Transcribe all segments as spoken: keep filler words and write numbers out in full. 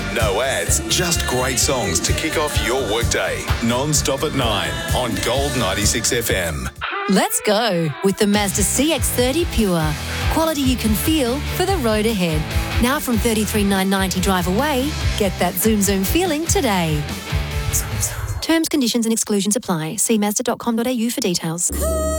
No ads, just great songs to kick off your workday. Non-stop at nine on Gold ninety-six F M. Let's go with the Mazda C X thirty Pure. Quality you can feel for the road ahead. Now from thirty-three thousand nine hundred ninety drive away, get that zoom zoom feeling today. Terms, conditions and exclusions apply. See mazda dot com dot a u for details.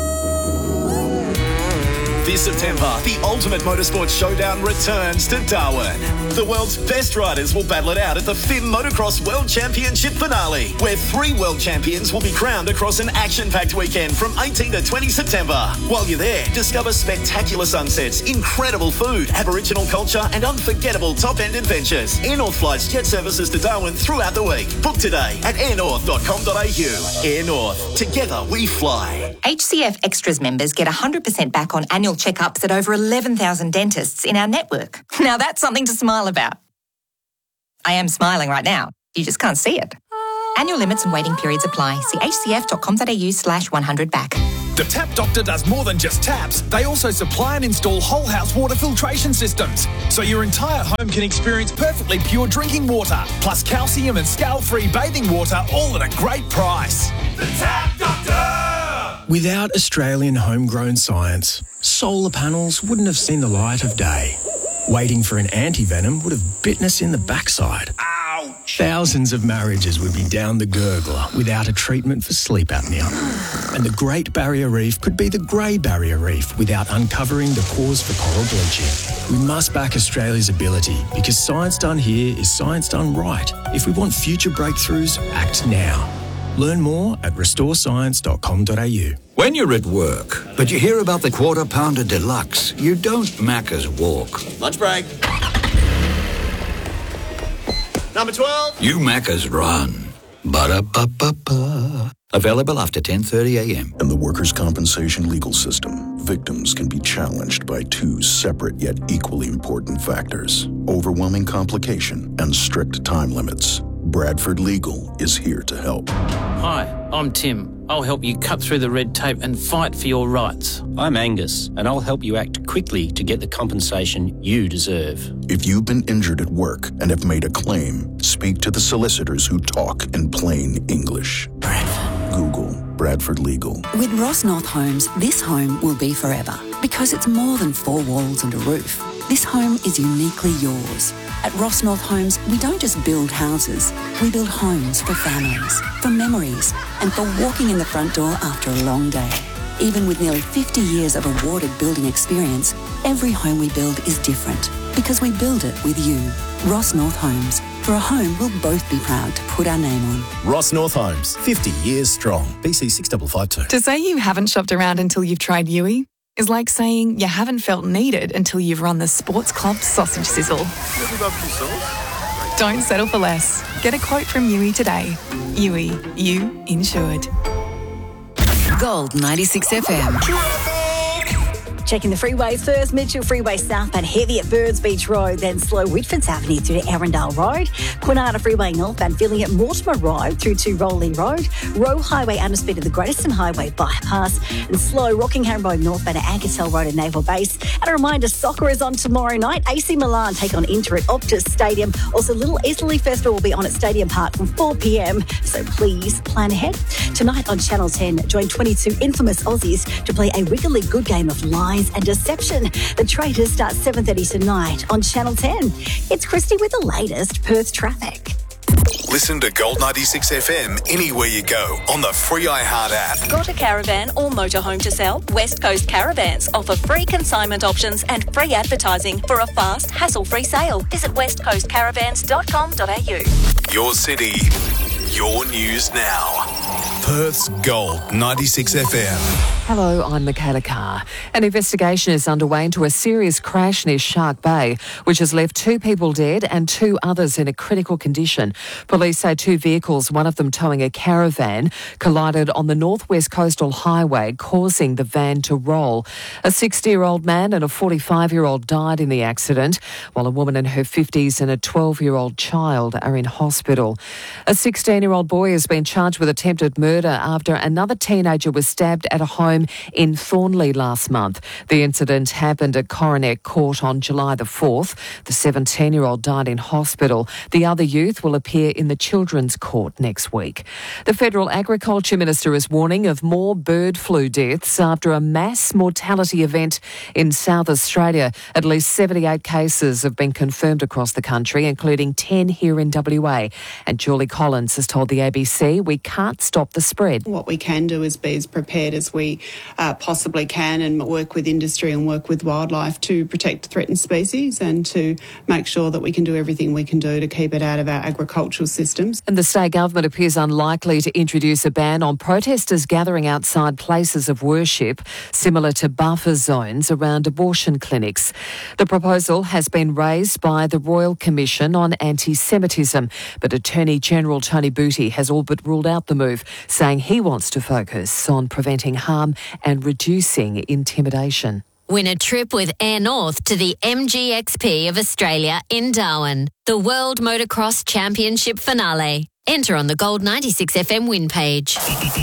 This September, the Ultimate Motorsports Showdown returns to Darwin. The world's best riders will battle it out at the F I M Motocross World Championship finale, where three world champions will be crowned across an action-packed weekend from eighteenth to twentieth September. While you're there, discover spectacular sunsets, incredible food, Aboriginal culture and unforgettable top-end adventures. Air North flights jet services to Darwin throughout the week. Book today at air north dot com dot a u. Air North. Together we fly. H C F Extras members get one hundred percent back on annual checkups at over eleven thousand dentists in our network. Now that's something to smile about. I am smiling right now. You just can't see it. Annual limits and waiting periods apply. See h c f dot com dot a u slash one hundred back. The Tap Doctor does more than just taps. They also supply and install whole house water filtration systems, so your entire home can experience perfectly pure drinking water, plus calcium and scale-free bathing water, all at a great price. The Tap Doctor! Without Australian homegrown science, solar panels wouldn't have seen the light of day. Waiting for an anti-venom would have bitten us in the backside. Ouch! Thousands of marriages would be down the gurgler without a treatment for sleep apnea. And the Great Barrier Reef could be the Grey Barrier Reef without uncovering the cause for coral bleaching. We must back Australia's ability, because science done here is science done right. If we want future breakthroughs, act now. Learn more at restore science dot com dot a u. When you're at work, but you hear about the Quarter Pounder Deluxe, you don't Macca's walk. Lunch break. Number twelve. You Macca's run. Ba-da-ba-ba-ba. Available after ten thirty a m. In the workers' compensation legal system, victims can be challenged by two separate yet equally important factors: overwhelming complication and strict time limits. Bradford Legal is here to help. Hi, I'm Tim. I'll help you cut through the red tape and fight for your rights. I'm Angus, and I'll help you act quickly to get the compensation you deserve. If you've been injured at work and have made a claim, speak to the solicitors who talk in plain English. Bradford. Google Bradford Legal. With Ross North Homes, this home will be forever, because it's more than four walls and a roof. This home is uniquely yours. At Ross North Homes, we don't just build houses, we build homes for families, for memories, and for walking in the front door after a long day. Even with nearly fifty years of awarded building experience, every home we build is different, because we build it with you. Ross North Homes, for a home we'll both be proud to put our name on. Ross North Homes, fifty years strong. B C six five five two. To say you haven't shopped around until you've tried Yui is like saying you haven't felt needed until you've run the Sports Club sausage sizzle. Don't settle for less. Get a quote from Yui today. Yui, you insured. Gold ninety-six F M. Checking the freeways first, Mitchell Freeway southbound heavy at Birds Beach Road, then slow Whitfords Avenue through to Arundel Road, Quinana Freeway northbound filling at Mortimer Road through to Rowley Road, Roe Highway under speed at the Greateston Highway bypass, and slow Rockingham Road northbound at Ankersell Road at Naval Base. And a reminder, soccer is on tomorrow night. A C Milan take on Inter at Optus Stadium. Also, Little Italy Festival will be on at Stadium Park from four p m, so please plan ahead. Tonight on Channel ten, join twenty-two infamous Aussies to play a wickedly good game of lies and deception. The Traitors start seven thirty tonight on Channel ten. It's Christy with the latest Perth traffic. Listen to Gold ninety-six F M anywhere you go on the free iHeart app. Got a caravan or motorhome to sell? West Coast Caravans offer free consignment options and free advertising for a fast, hassle-free sale. Visit west coast caravans dot com dot a u. Your city, your news now. Perth's Gold ninety-six F M. Hello, I'm Michaela Carr. An investigation is underway into a serious crash near Shark Bay, which has left two people dead and two others in a critical condition. Police say two vehicles, one of them towing a caravan, collided on the northwest coastal highway, causing the van to roll. A sixty-year-old man and a forty-five-year-old died in the accident, while a woman in her fifties and a twelve-year-old child are in hospital. A sixteen-year-old boy has been charged with attempted murder murder after another teenager was stabbed at a home in Thornley last month. The incident happened at Coronet Court on July the fourth. The seventeen-year-old died in hospital. The other youth will appear in the Children's Court next week. The Federal Agriculture Minister is warning of more bird flu deaths after a mass mortality event in South Australia. At least seventy-eight cases have been confirmed across the country, including ten here in W A. And Julie Collins has told the A B C we can't stop the spread. What we can do is be as prepared as we uh, possibly can and work with industry and work with wildlife to protect threatened species and to make sure that we can do everything we can do to keep it out of our agricultural systems. And the state government appears unlikely to introduce a ban on protesters gathering outside places of worship, similar to buffer zones around abortion clinics. The proposal has been raised by the Royal Commission on Anti-Semitism, but Attorney General Tony Booty has all but ruled out the move, saying he wants to focus on preventing harm and reducing intimidation. Win a trip with Air North to the M G X P of Australia in Darwin, the World Motocross Championship finale. Enter on the Gold ninety-six F M win page.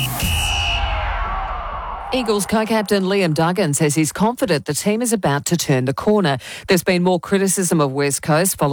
Eagles co-captain Liam Duggan says he's confident the team is about to turn the corner. There's been more criticism of West Coast following